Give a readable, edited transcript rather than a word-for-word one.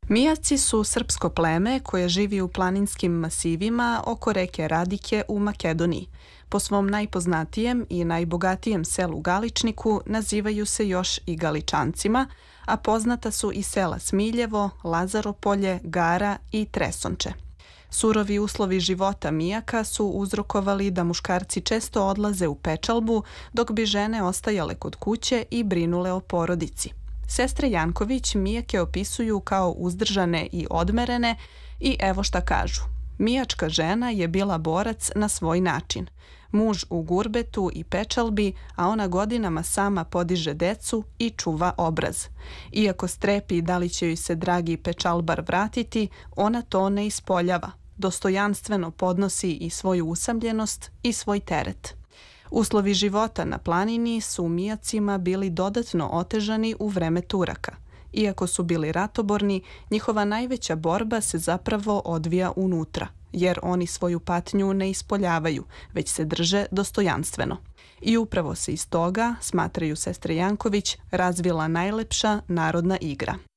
Mijaci su srpsko pleme koje živi u planinskim masivima oko reke Radike u Makedoniji. Po svom najpoznatijem i najbogatijem selu Galičniku nazivaju se još i Galičancima, a poznata su i sela Smiljevo, Lazaropolje, Gara i Tresonče. Surovi uslovi života Mijaka su uzrokovali da muškarci često odlaze u pečalbu, dok bi žene ostajale kod kuće i brinule o porodici. Sestre Janković Mijake opisuju kao uzdržane i odmerene i evo šta kažu. Mijačka žena je bila borac na svoj način. Muž u gurbetu i pečalbi, a ona godinama sama podiže decu i čuva obraz. Iako strepi da li će joj se dragi pečalbar vratiti, ona to ne ispoljava. Dostojanstveno podnosi i svoju usamljenost i svoj teret. Uslovi života na planini su Mijacima bili dodatno otežani u vreme Turaka. Iako su bili ratoborni, njihova najveća borba se zapravo odvija unutra, jer oni svoju patnju ne ispoljavaju, već se drže dostojanstveno. I upravo se iz toga, smatraju sestre Janković, razvila najlepša narodna igra.